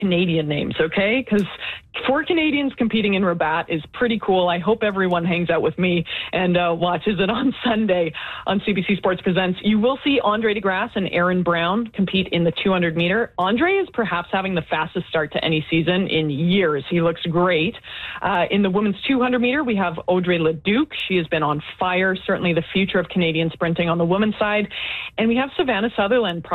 Canadian names, okay? Because 4 Canadians competing in Rabat is pretty cool. I hope everyone hangs out with me and watches it on Sunday on CBC Sports Presents. You will see Andre DeGrasse and Aaron Brown compete in the 200 meter. Andre is perhaps having the fastest start to any season in years. He looks great. In the women's 200 meter, we have Audrey Leduc. She has been on fire, certainly the future of Canadian sprinting on the women's side. And we have Savannah Sutherland,